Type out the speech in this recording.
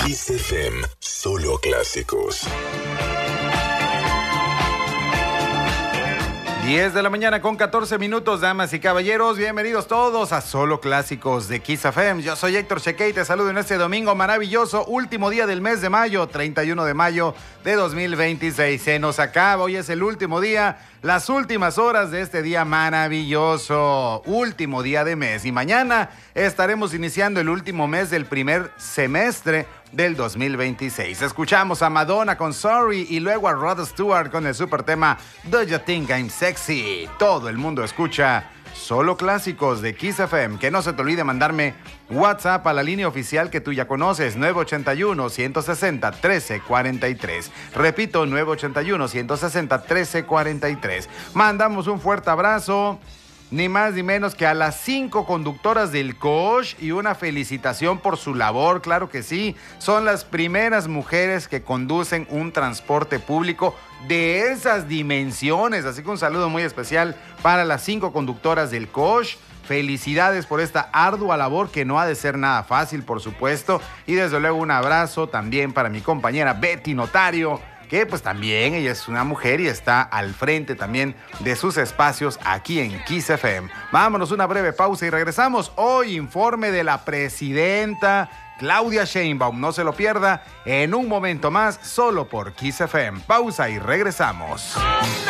Kiss FM, solo clásicos. 10 de la mañana con 14 minutos, damas y caballeros. Bienvenidos todos a Solo Clásicos de Kiss FM. Yo soy Héctor Cheque y te saludo en este domingo maravilloso, último día del mes de mayo, 31 de mayo de 2026. Se nos acaba, hoy es el último día, las últimas horas de este día maravilloso, último día de mes. Y mañana estaremos iniciando el último mes del primer semestre del 2026. Escuchamos a Madonna con Sorry y luego a Rod Stewart con el super tema Do You Think I'm Sexy. Todo el mundo escucha Solo Clásicos de Kiss FM. Que no se te olvide mandarme WhatsApp a la línea oficial que tú ya conoces, 981-160-1343. Repito, 981-160-1343. Mandamos un fuerte abrazo, ni más ni menos que a las 5 conductoras del COSH y una felicitación por su labor, claro que sí. Son las primeras mujeres que conducen un transporte público de esas dimensiones, así que un saludo muy especial para las 5 conductoras del COSH. Felicidades por esta ardua labor que no ha de ser nada fácil, por supuesto. Y desde luego un abrazo también para mi compañera Betty Notario, que pues también ella es una mujer y está al frente también de sus espacios aquí en Kiss FM. Vámonos una breve pausa y regresamos. Hoy informe de la presidenta Claudia Sheinbaum. No se lo pierda en un momento más, solo por Kiss FM. Pausa y regresamos.